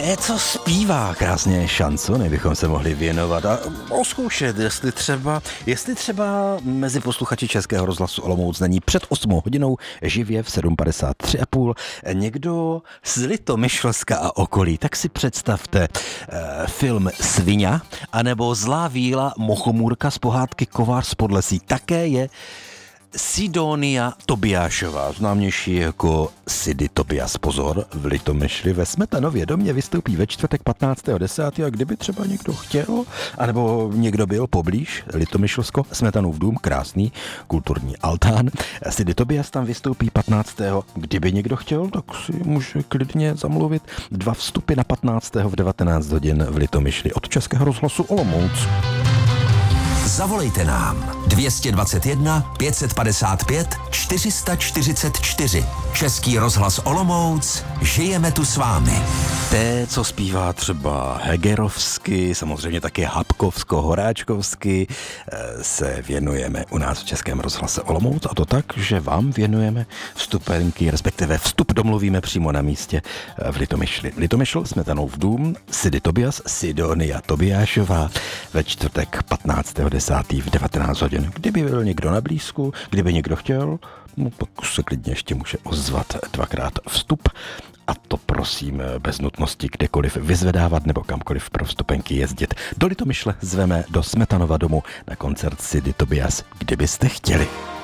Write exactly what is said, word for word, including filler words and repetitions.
E, co zpívá krásně šansony, bychom se mohli věnovat a oskoušet, jestli třeba, jestli třeba mezi posluchači Českého rozhlasu Olomouc není před osmou hodinou živě v sedm padesát tři a půl někdo z Litomyšlska a okolí. Tak si představte eh, film Sviňa anebo Zlá víla Mochomůrka z pohádky Kovář z Podlesí. Také je Sidonia Tobiášová, známější jako Sidy Tobias. Pozor, v Litomyšli ve Smetanově domě vystoupí ve čtvrtek patnáctého desátého a kdyby třeba někdo chtěl, anebo někdo byl poblíž Litomyšlsko, Smetanův dům, krásný kulturní altán. Sidy Tobias tam vystoupí patnáctého Kdyby někdo chtěl, tak si může klidně zamluvit dva vstupy na patnáctého v devatenáct hodin v Litomyšli od Českého rozhlasu Olomouc. Zavolejte nám dvě dvacet jedna pět padesát pět čtyři sta čtyřicet čtyři. Český rozhlas Olomouc, žijeme tu s vámi. Té, co zpívá třeba hegerovsky, samozřejmě také habkovsko-horáčkovsky, se věnujeme u nás v Českém rozhlase Olomouc, a to tak, že vám věnujeme vstupenky, respektive vstup domluvíme přímo na místě v Litomyšli. Litomyšl, Smetanův dům, Sidy Tobias, Sidonia Tobiášová ve čtvrtek patnáctého desátého v devatenáct hodin. Kdyby byl někdo na blízku, kdyby někdo chtěl, no pak se klidně ještě může ozvat dvakrát vstup. A to prosím bez nutnosti kdekoliv vyzvedávat nebo kamkoliv pro vstupenky jezdit. Do Litomyšle zveme do Smetanova domu na koncert Sidy Tobias, kdybyste chtěli.